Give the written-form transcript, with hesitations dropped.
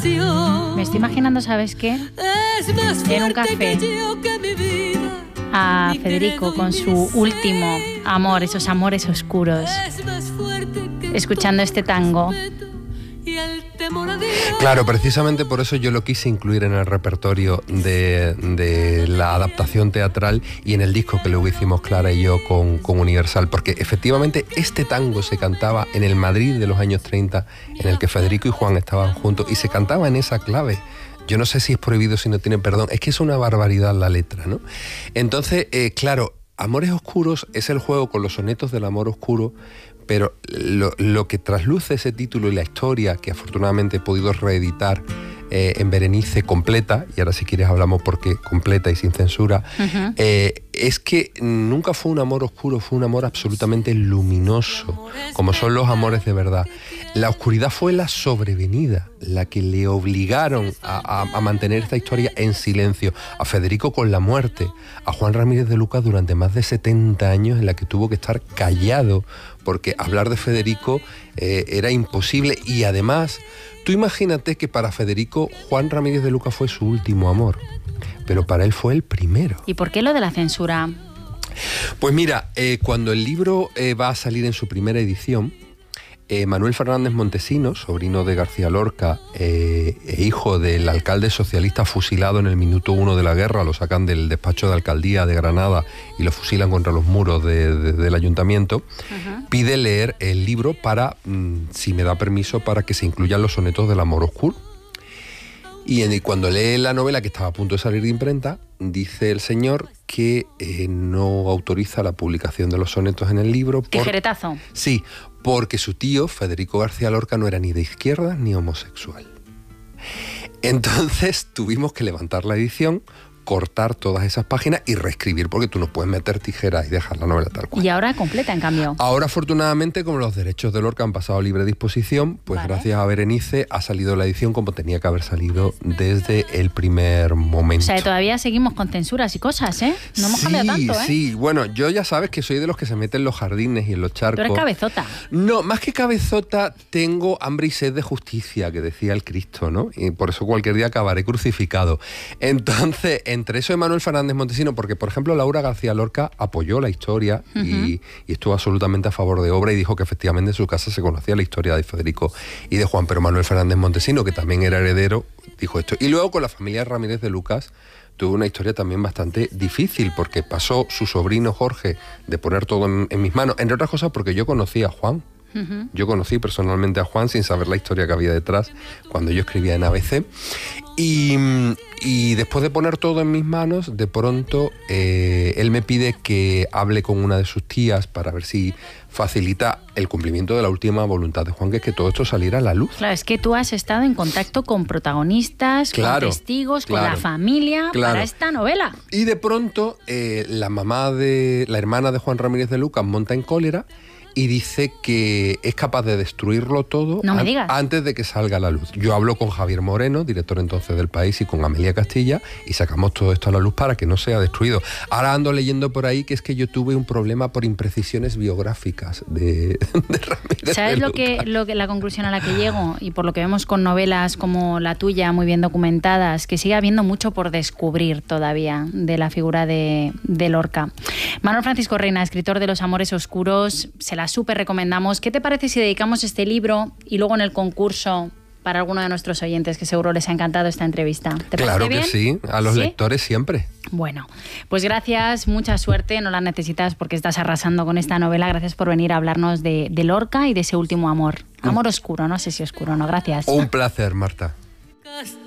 Me estoy imaginando, ¿sabes qué? En un café a Federico con su último amor, esos amores oscuros, escuchando este tango. Claro, precisamente por eso yo lo quise incluir en el repertorio de la adaptación teatral y en el disco que luego hicimos Clara y yo con Universal, porque efectivamente este tango se cantaba en el Madrid de los años 30, en el que Federico y Juan estaban juntos, y se cantaba en esa clave. Yo no sé si es prohibido, si no tiene perdón, es que es una barbaridad la letra, ¿no? Entonces, claro, Amores Oscuros es el juego con los sonetos del amor oscuro, pero lo que trasluce ese título y la historia, que afortunadamente he podido reeditar en Berenice completa, y ahora si quieres hablamos porque completa y sin censura, es que nunca fue un amor oscuro, fue un amor absolutamente luminoso, como son los amores de verdad. La oscuridad fue la sobrevenida, la que le obligaron a mantener esta historia en silencio, a Federico con la muerte, a Juan Ramírez de Lucas durante más de 70 años en la que tuvo que estar callado, porque hablar de Federico era imposible. Y además, tú imagínate que para Federico Juan Ramírez de Lucas fue su último amor, pero para él fue el primero. ¿Y por qué lo de la censura? Pues mira, cuando el libro va a salir en su primera edición, Manuel Fernández Montesinos, sobrino de García Lorca e hijo del alcalde socialista fusilado en el minuto 1 de la guerra, lo sacan del despacho de alcaldía de Granada y lo fusilan contra los muros del ayuntamiento, pide leer el libro para, si me da permiso, para que se incluyan los sonetos del amor oscuro. Y cuando lee la novela, que estaba a punto de salir de imprenta, dice el señor que no autoriza la publicación de los sonetos en el libro. ¿Tijeretazo? Sí, porque su tío, Federico García Lorca, no era ni de izquierda ni homosexual. Entonces tuvimos que levantar la edición, cortar todas esas páginas y reescribir, porque tú no puedes meter tijeras y dejar la novela tal cual. Y ahora completa, en cambio. Ahora, afortunadamente, como los derechos de Lorca han pasado a libre disposición, pues vale, gracias a Berenice ha salido la edición como tenía que haber salido desde el primer momento. O sea, todavía seguimos con censuras y cosas, ¿eh? No hemos cambiado tanto, ¿eh? Sí, bueno, yo ya sabes que soy de los que se meten en los jardines y en los charcos. Tú eres cabezota. No, más que cabezota, tengo hambre y sed de justicia, que decía el Cristo, ¿no? Y por eso cualquier día acabaré crucificado. Entonces, entre eso de Manuel Fernández Montesinos, porque por ejemplo Laura García Lorca apoyó la historia y estuvo absolutamente a favor de obra y dijo que efectivamente en su casa se conocía la historia de Federico y de Juan, pero Manuel Fernández Montesinos, que también era heredero, dijo esto. Y luego con la familia Ramírez de Lucas tuvo una historia también bastante difícil, porque pasó su sobrino Jorge de poner todo en mis manos, entre otras cosas porque yo conocí a Juan. Yo conocí personalmente a Juan sin saber la historia que había detrás cuando yo escribía en ABC. Y después de poner todo en mis manos, de pronto él me pide que hable con una de sus tías para ver si facilita el cumplimiento de la última voluntad de Juan, que es que todo esto saliera a la luz. Claro, es que tú has estado en contacto con protagonistas, con testigos, con la familia para esta novela. Y de pronto la hermana de Juan Ramírez de Lucas monta en cólera y dice que es capaz de destruirlo todo antes de que salga a la luz. Yo hablo con Javier Moreno, director entonces del País, y con Amelia Castilla, y sacamos todo esto a la luz para que no sea destruido. Ahora ando leyendo por ahí que es que yo tuve un problema por imprecisiones biográficas de Ramírez. ¿Sabes lo que la conclusión a la que llego? Y por lo que vemos con novelas como la tuya, muy bien documentadas, que sigue habiendo mucho por descubrir todavía de la figura de Lorca. Manuel Francisco Reina, escritor de Los Amores Oscuros, se la súper recomendamos. ¿Qué te parece si dedicamos este libro y luego en el concurso para alguno de nuestros oyentes, que seguro les ha encantado esta entrevista? ¿Te claro parece que bien? Sí, a los lectores siempre. Bueno, pues gracias, mucha suerte, no la necesitas porque estás arrasando con esta novela. Gracias por venir a hablarnos de Lorca y de ese último amor. Amor oscuro, no sé si oscuro o no, gracias. Un placer, Marta.